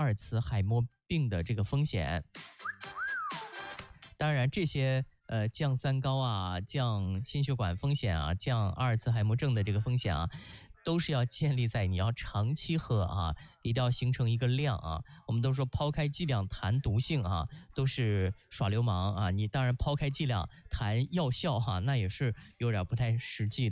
尔茨海默病的这个风险。当然，这些降三高啊，降心血管风险啊，降阿尔茨海默症的这个风险啊，都是要建立在你要长期喝啊，一定要形成一个量啊。我们都说抛开剂量谈毒性啊，都是耍流氓啊。你当然抛开剂量谈药效哈，那也是有点不太实际的。